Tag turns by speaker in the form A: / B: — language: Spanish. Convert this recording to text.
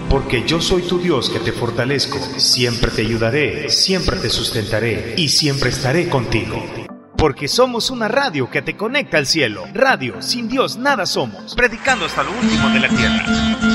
A: Porque yo soy tu Dios que te fortalezco, siempre te ayudaré, siempre te sustentaré y siempre estaré contigo. Porque somos una radio que te conecta al cielo. Radio, sin Dios nada somos. Predicando hasta lo último de la tierra.